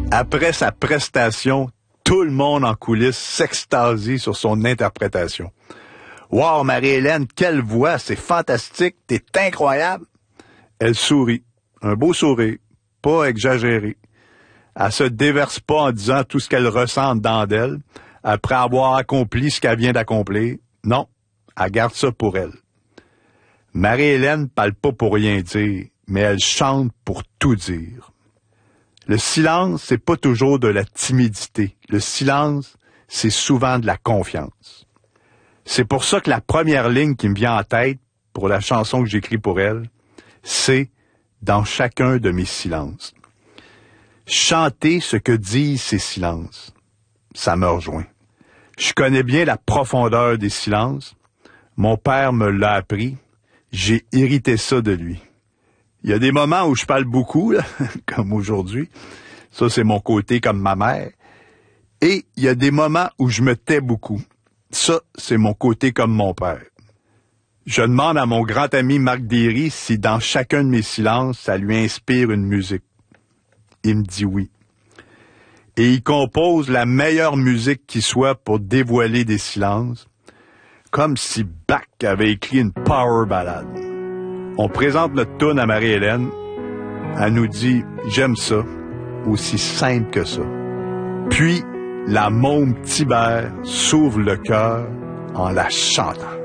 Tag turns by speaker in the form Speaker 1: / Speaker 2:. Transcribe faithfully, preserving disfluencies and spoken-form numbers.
Speaker 1: Après sa prestation, tout le monde en coulisses s'extasie sur son interprétation. « Wow, Marie-Hélène, quelle voix, c'est fantastique, t'es incroyable! » Elle sourit, un beau sourire, pas exagéré. Elle se déverse pas en disant tout ce qu'elle ressent dedans d'elle, après avoir accompli ce qu'elle vient d'accomplir. Non, elle garde ça pour elle. Marie-Hélène parle pas pour rien dire, mais elle chante pour tout dire. Le silence, c'est pas toujours de la timidité. Le silence, c'est souvent de la confiance. C'est pour ça que la première ligne qui me vient en tête, pour la chanson que j'écris pour elle, c'est « Dans chacun de mes silences ». Chanter ce que disent ces silences, ça me rejoint. Je connais bien la profondeur des silences. Mon père me l'a appris. J'ai hérité ça de lui. Il y a des moments où je parle beaucoup, là, comme aujourd'hui. Ça, c'est mon côté comme ma mère. Et il y a des moments où je me tais beaucoup. Ça, c'est mon côté comme mon père. Je demande à mon grand ami Marc Derry si dans chacun de mes silences, ça lui inspire une musique. Il me dit oui. Et il compose la meilleure musique qui soit pour dévoiler des silences, comme si Bach avait écrit une power ballade. On présente notre tune à Marie-Hélène. Elle nous dit « J'aime ça », aussi simple que ça. Puis, la môme Tibère s'ouvre le cœur en la chantant.